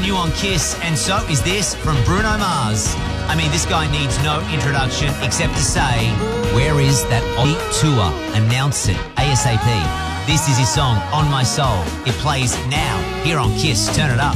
new on Kiss, and so is this from Bruno Mars. I mean, this guy needs no introduction except to say, where is that Aussie tour? Announce it ASAP. This is his song, On My Soul. It plays now here on Kiss. Turn it up.